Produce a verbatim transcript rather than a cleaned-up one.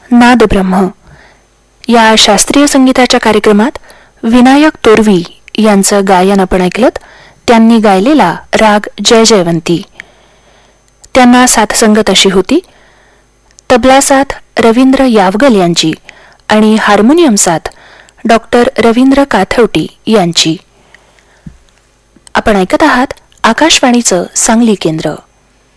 नाद ब्रह्म या शास्त्रीय संगीताच्या कार्यक्रमात विनायक तोरवी यांचं गायन आपण ऐकलं. त्यांनी गायलेला राग जय जयवंती. त्यांना साथसंगत अशी होती तबला साथ रवींद्र यावगल यांची आणि हार्मोनियम साथ डॉक्टर रवींद्र काथवटी यांची. आपण ऐकत आहात आकाशवाणीचं सांगली केंद्र.